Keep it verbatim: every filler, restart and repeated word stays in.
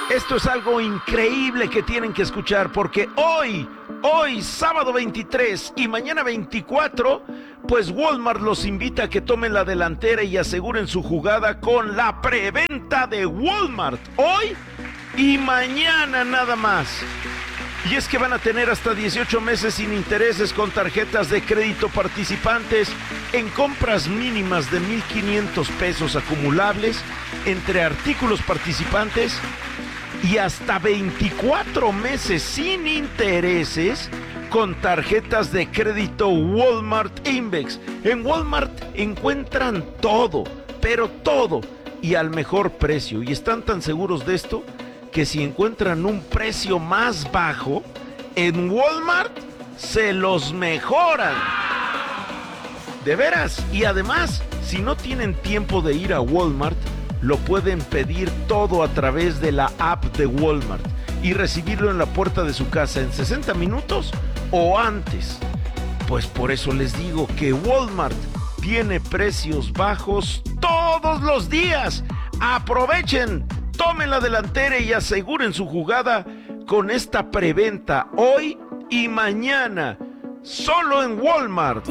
Esto es algo increíble que tienen que escuchar porque hoy, hoy sábado veintitrés y mañana veinticuatro, pues Walmart los invita a que tomen la delantera y aseguren su jugada con la preventa de Walmart. Hoy y mañana nada más. Y es que van a tener hasta dieciocho meses sin intereses con tarjetas de crédito participantes en compras mínimas de mil quinientos pesos acumulables entre artículos participantes y hasta veinticuatro meses sin intereses con tarjetas de crédito Walmart Invex. En Walmart encuentran todo, pero todo, y al mejor precio. Y están tan seguros de esto que si encuentran un precio más bajo, en Walmart se los mejoran. De veras. Y además, si no tienen tiempo de ir a Walmart, lo pueden pedir todo a través de la app de Walmart y recibirlo en la puerta de su casa en sesenta minutos o antes. Pues por eso les digo que Walmart tiene precios bajos todos los días. Aprovechen, tomen la delantera y aseguren su jugada con esta preventa hoy y mañana, solo en Walmart.